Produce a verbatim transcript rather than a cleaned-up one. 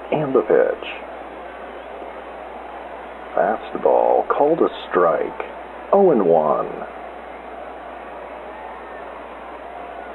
And the pitch. Fastball called a strike. oh and one.